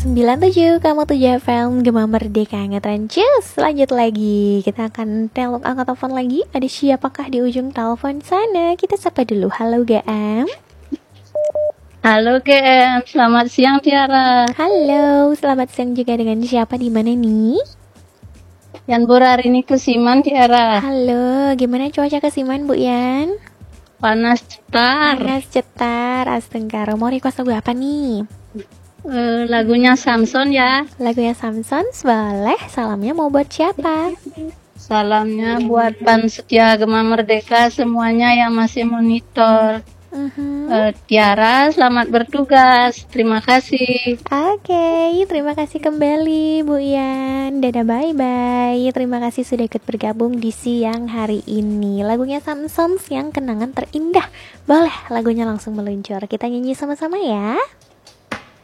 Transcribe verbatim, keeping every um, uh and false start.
sembilan tujuh kamu tujuh F M Gema Merdeka ngetren cus. Lanjut lagi, kita akan telok angkat telepon lagi. Ada siapakah di ujung telepon sana? Kita sapa dulu. Halo G M. Halo G M, selamat siang Tiara. Halo, selamat siang juga. Dengan siapa, di mana nih? Yan Burar ini Kesiman Tiara. Halo, gimana cuaca Kesiman Bu Yan? Panas cetar. Panas cetar, astengkaro. Mau request lagu apa nih? Uh, lagunya Samson ya. Lagunya Samson, boleh. Salamnya mau buat siapa? Salamnya buat Pan Setia Gema Merdeka semuanya yang masih monitor. Uh-huh. uh, Tiara, selamat bertugas. Terima kasih. Oke, okay, terima kasih kembali Bu Yan. Dadah, bye-bye. Terima kasih sudah ikut bergabung di siang hari ini. Lagunya Samson yang kenangan terindah. Boleh, lagunya langsung meluncur. Kita nyanyi sama-sama ya.